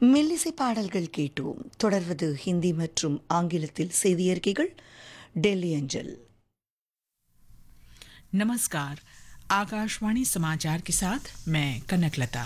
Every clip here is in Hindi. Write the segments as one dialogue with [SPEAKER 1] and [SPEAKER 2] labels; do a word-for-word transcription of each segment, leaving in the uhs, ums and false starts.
[SPEAKER 1] மெல்லிசை பாடல்கள் கேட்டோம். தொடர்வது ஹிந்தி மற்றும் ஆங்கிலத்தில் செய்தியறிக்கைகள். டெல்லி அஞ்சல்.
[SPEAKER 2] नमस्कार, आकाशवाणी समाचार के साथ मैं कनकलता।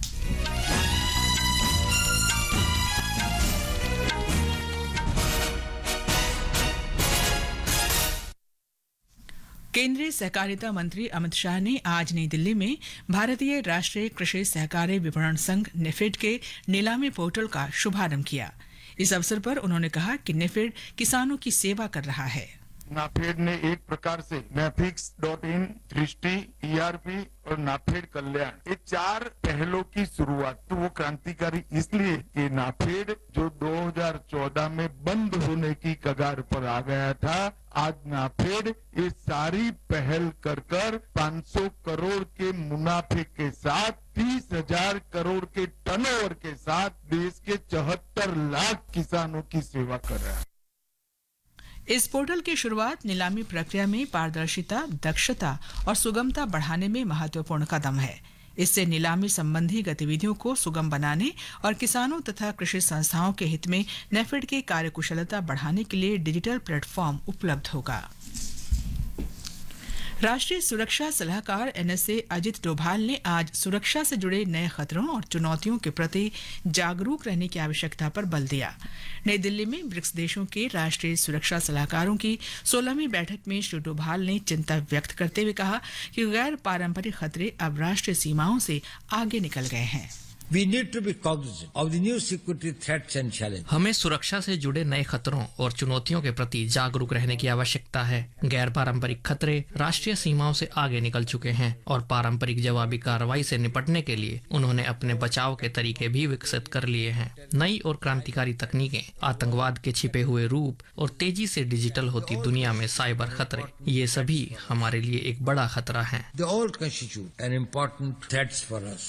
[SPEAKER 2] केंद्रीय सहकारिता मंत्री अमित शाह ने आज नई दिल्ली में भारतीय राष्ट्रीय कृषि सहकारी विपणन संघ नेफेड के नीलामी पोर्टल का शुभारंभ किया। इस अवसर पर उन्होंने कहा कि नेफेड किसानों की सेवा कर रहा है।
[SPEAKER 3] नाफेड ने एक प्रकार से नेफिक्स डॉट इन, दृष्टि, ईआरपी और नाफेड कल्याण ये चार पहलों की शुरुआत। तो वो क्रांतिकारी इसलिए कि नाफेड जो दो हज़ार चौदह में बंद होने की कगार पर आ गया था, आज नाफेड ये सारी पहल कर कर पाँच सौ करोड़ के मुनाफे के साथ तीस हजार करोड़ के टर्नओवर के साथ देश के चौहत्तर लाख किसानों की सेवा कर रहा है।
[SPEAKER 2] इस पोर्टल की शुरुआत नीलामी प्रक्रिया में पारदर्शिता, दक्षता और सुगमता बढ़ाने में महत्वपूर्ण कदम है। इससे नीलामी संबंधी गतिविधियों को सुगम बनाने और किसानों तथा कृषि संस्थाओं के हित में नेफेड की कार्यकुशलता बढ़ाने के लिए डिजिटल प्लेटफॉर्म उपलब्ध होगा। राष्ट्रीय सुरक्षा सलाहकार एनएसए अजित डोभाल ने आज सुरक्षा से जुड़े नए खतरों और चुनौतियों के प्रति जागरूक रहने की आवश्यकता पर बल दिया। नई दिल्ली में ब्रिक्स देशों के राष्ट्रीय सुरक्षा सलाहकारों की सोलहवीं बैठक में श्री डोभाल ने चिंता व्यक्त करते हुए कहा कि गैर पारंपरिक खतरे अब राष्ट्रीय सीमाओं से आगे निकल गए हैं।
[SPEAKER 4] We need to be cognizant of the new security threats and challenges.
[SPEAKER 5] हमें सुरक्षा से जुड़े नए खतरों और चुनौतियों के प्रति जागरूक रहने की आवश्यकता है। गैर पारंपरिक खतरे राष्ट्रीय सीमाओं से आगे निकल चुके हैं और पारंपरिक जवाबी कार्रवाई से निपटने के लिए उन्होंने अपने बचाव के तरीके भी विकसित कर लिए हैं। नई और क्रांतिकारी तकनीकें, आतंकवाद के छिपे हुए रूप और तेजी से डिजिटल होती दुनिया में साइबर खतरे, ये सभी हमारे लिए एक बड़ा खतरा है।
[SPEAKER 4] They all constitute an important threats for us.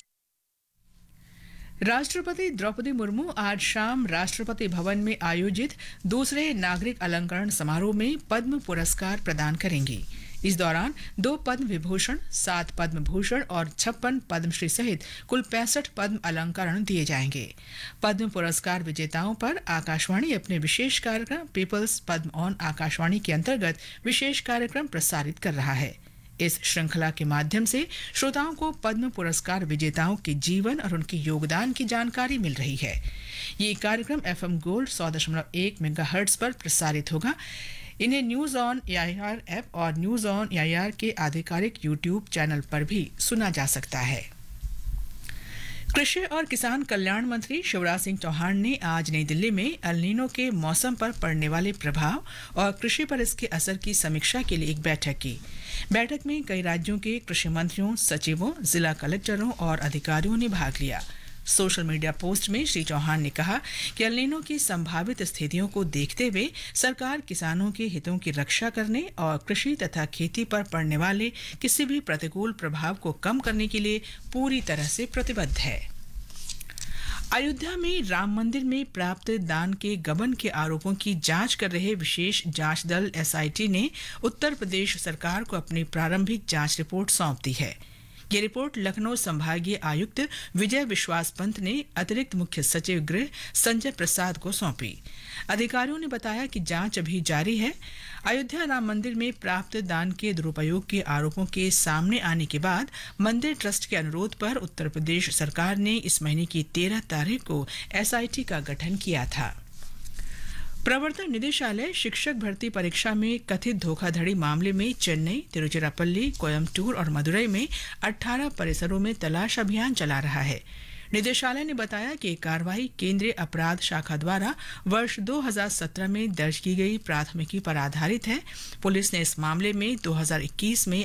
[SPEAKER 2] राष्ट्रपति द्रौपदी मुर्मू आज शाम राष्ट्रपति भवन में आयोजित दूसरे नागरिक अलंकरण समारोह में पद्म पुरस्कार प्रदान करेंगी। इस दौरान दो पद्म विभूषण, सात पद्म भूषण और छप्पन पद्मश्री सहित कुल पैंसठ पद्म अलंकरण दिए जाएंगे। पद्म पुरस्कार विजेताओं पर आकाशवाणी अपने विशेष कार्यक्रम पीपल्स पद्म ऑन आकाशवाणी के अंतर्गत विशेष कार्यक्रम प्रसारित कर रहा है। इस श्रृंखला के माध्यम से श्रोताओं को पद्म पुरस्कार विजेताओं के जीवन और उनके योगदान की जानकारी मिल रही है। ये कार्यक्रम एफएम गोल्ड सौ दशमलव एक मेगाहर्ट्ज पर प्रसारित होगा। इन्हें न्यूज ऑन एआईआर ऐप और न्यूज ऑन एआईआर के आधिकारिक यूट्यूब चैनल पर भी सुना जा सकता है। कृषि और किसान कल्याण मंत्री शिवराज सिंह चौहान ने आज नई दिल्ली में एल नीनो के मौसम पर पड़ने वाले प्रभाव और कृषि पर इसके असर की समीक्षा के लिए एक बैठक की। बैठक में कई राज्यों के कृषि मंत्रियों, सचिवों, जिला कलेक्टरों और अधिकारियों ने भाग लिया। सोशल मीडिया पोस्ट में श्री चौहान ने कहा कि एल नीनो की संभावित स्थितियों को देखते हुए सरकार किसानों के हितों की रक्षा करने और कृषि तथा खेती पर पड़ने वाले किसी भी प्रतिकूल प्रभाव को कम करने के लिए पूरी तरह से प्रतिबद्ध है। अयोध्या में राम मंदिर में प्राप्त दान के गबन के आरोपों की जांच कर रहे विशेष जांच दल एसआईटी ने उत्तर प्रदेश सरकार को अपनी प्रारंभिक जांच रिपोर्ट सौंप दी है। ये रिपोर्ट लखनऊ संभागीय आयुक्त विजय विश्वास पंत ने अतिरिक्त मुख्य सचिव गृह संजय प्रसाद को सौंपी। अधिकारियों ने बताया कि जांच अभी जारी है। अयोध्या राम मंदिर में प्राप्त दान के दुरुपयोग के आरोपों के सामने आने के बाद मंदिर ट्रस्ट के अनुरोध पर उत्तर प्रदेश सरकार ने इस महीने की तेरह तारीख को एसआईटी का गठन किया था। प्रवर्तन निदेशालय शिक्षक भर्ती परीक्षा में कथित धोखाधड़ी मामले में चेन्नई, तिरुचिरापल्ली, कोयम्बटूर और मदुरई में अठारह परिसरों में तलाश अभियान चला रहा है। निदेशालय ने बताया कि कार्रवाई केंद्रीय अपराध शाखा द्वारा वर्ष दो हज़ार सत्रह में दर्ज की गई प्राथमिकी पर आधारित है। पुलिस ने इस मामले में दो हज़ार इक्कीस में